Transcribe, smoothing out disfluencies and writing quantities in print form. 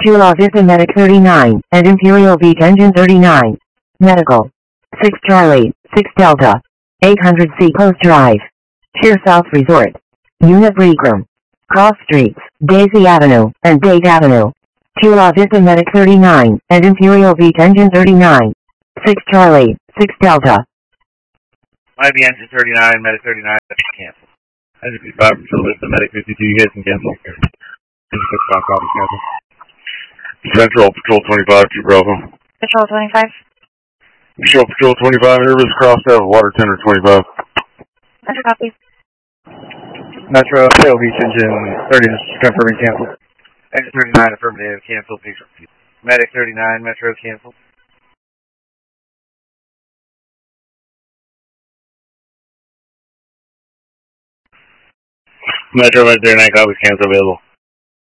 La Vista Medic 39, and Imperial Beach Engine 39. Medical. 6 Charlie, 6 Delta. 800C Post Drive. Sheer South Resort. Unit Break Room. Cross Streets, Daisy Avenue, and Date Avenue. La Vista Medic 39, and Imperial Beach Engine 39. 6 Charlie, 6 Delta. Miami Engine 39, Medic 39, cancel. Engine 55, Chula Vista Medic 52, you guys can cancel. Engine 55, copy, cancel. Central Patrol 25, 2 Bravo. Patrol 25. Show Patrol 25, Rivers crossed out with Water Tender 25. Metro copy. Metro, Tail Beach Engine 30, just confirming cancel. Engine 39, affirmative, cancel. Medic 39, Metro, cancel. Metro, Med 39, copies, cancel available.